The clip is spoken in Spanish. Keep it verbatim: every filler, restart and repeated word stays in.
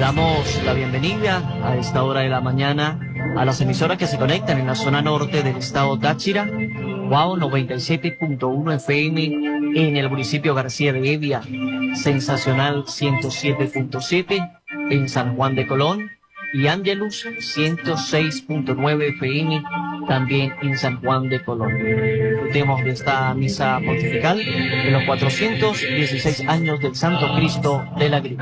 damos la bienvenida a esta hora de la mañana a las emisoras que se conectan en la zona norte del estado Táchira, Guau noventa y siete punto uno F M en el municipio García de Evia, Sensacional ciento siete punto siete en San Juan de Colón y Angelus ciento seis punto nueve F M también en San Juan de Colón. Disfrutemos de esta misa pontifical de los cuatrocientos dieciséis años del Santo Cristo de la Grima.